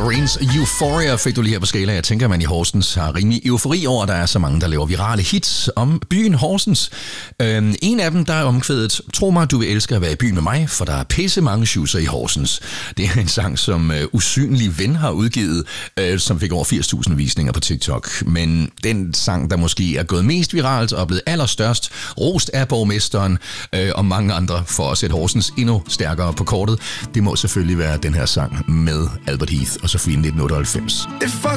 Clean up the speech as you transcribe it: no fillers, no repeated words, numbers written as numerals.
Greens Euphoria fik du lige her på skala. Jeg tænker, at man i Horsens har rimelig eufori over, at der er så mange, der laver virale hits om byen Horsens. En af dem, der er omkvædet: tro mig, du vil elske at være i byen med mig, for der er pisse mange shoeser i Horsens. Det er en sang, som Usynlig Ven har udgivet, som fik over 80.000 visninger på TikTok. Men den sang, der måske er gået mest viralt og er blevet allerstørst, rost af borgmesteren og mange andre for at sætte Horsens endnu stærkere på kortet, det må selvfølgelig være den her sang med Albert Heath og Sofie 1998.